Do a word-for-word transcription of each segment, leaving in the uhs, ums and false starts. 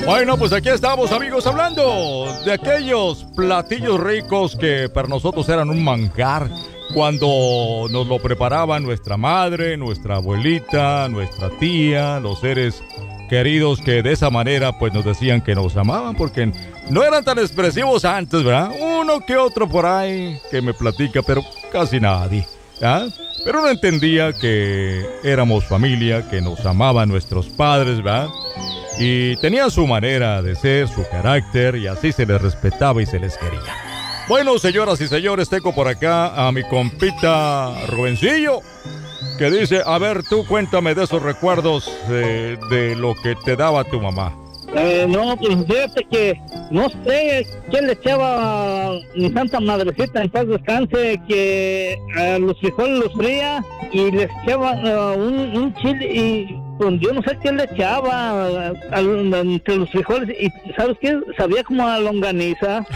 Bueno, pues aquí estamos, amigos, hablando de aquellos platillos ricos que para nosotros eran un manjar cuando nos lo preparaba nuestra madre, nuestra abuelita, nuestra tía, los seres queridos que de esa manera pues nos decían que nos amaban porque no eran tan expresivos antes, ¿verdad? Uno que otro por ahí que me platica, pero casi nadie, ¿ah? Pero uno entendía que éramos familia, que nos amaban nuestros padres, ¿verdad? Y tenían su manera de ser, su carácter, y así se les respetaba y se les quería. Bueno, señoras y señores, tengo por acá a mi compita Rubencillo, que dice, a ver, tú cuéntame de esos recuerdos de, de lo que te daba tu mamá. Eh, no, pues fíjate que no sé qué le echaba a mi santa madrecita en paz descanse, que uh, los frijoles los fría y les echaba uh, un, un chile y pues yo no sé qué le echaba uh, al, entre los frijoles y ¿sabes qué? Sabía como a longaniza.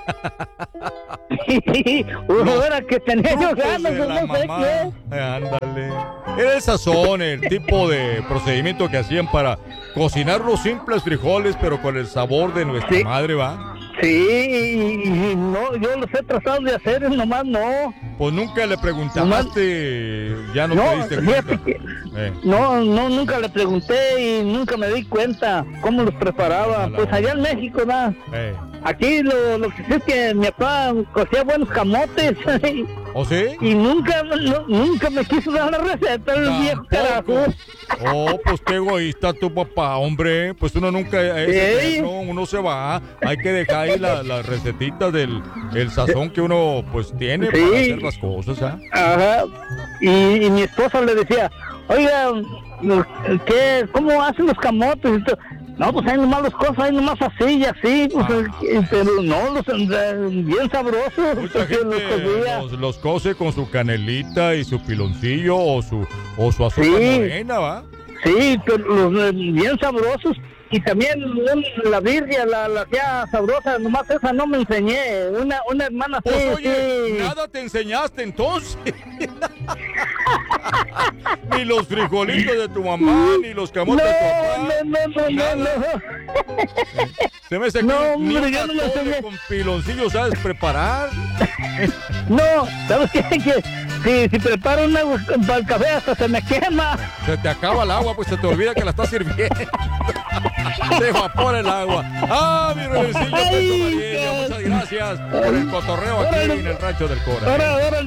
Uno era que tenía yo ganas, no sé mamá. qué. Eh, ándale. Era el sazón, el tipo de procedimiento que hacían para cocinar los simples frijoles, pero con el sabor de nuestra sí. madre, ¿va? Sí, y no, yo los he tratado de hacer, nomás no. Pues nunca le preguntaste, nomás, ya no, no te diste cuenta. Que, eh. No, no, nunca le pregunté y nunca me di cuenta cómo los preparaba. Hola, pues allá en México, ¿no? Eh. Aquí lo, lo que sé es que mi papá cocía buenos camotes. ¿O sí? Y nunca, no, nunca me quiso dar la receta el ¿Tampoco? viejo carajo. Oh, pues qué egoísta tu papá, hombre. Pues uno nunca es eterno, uno se va. Hay que dejar ahí las la recetitas del el sazón que uno pues tiene sí. para hacer las cosas, ¿eh? Ajá. Y, y mi esposa le decía, oiga, ¿qué, ¿cómo hacen los camotes? No, pues hay nomás las cosas, hay nomás así y así, pues, ah, pero no, los, bien sabrosos. Mucha gente los, los, los cose con su canelita y su piloncillo o su o su azúcar sí. morena, ¿va? Sí, pero los bien sabrosos. Y también la birria, la, la hacía sabrosa, nomás esa no me enseñé. Una, una hermana pues sí, oye, sí. nada te enseñaste entonces. Ni los frijolitos de tu mamá, ni los camotes no, de tu papá. No, no, no, no, no. Se me hace que no, ni hombre, una no tole con piloncillo sabes preparar. No, ¿sabes qué? Que si, si preparo una para el café hasta se me quema. Se te acaba el agua, pues se te olvida que la estás sirviendo. Se evapora el agua. Ah, mi Rubencillo, muchas gracias por el cotorreo aquí en el Rancho del Cora. Ahora, ahora